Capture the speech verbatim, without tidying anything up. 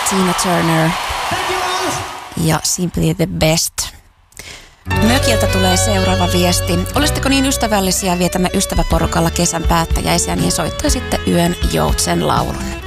Tina Turner ja Simply the Best. Mökiltä tulee seuraava viesti. Olisitteko niin ystävällisiä, vietämme ystäväporukalla kesän päättäjäisiä, niin soittaisitte Yön joutsen laulun.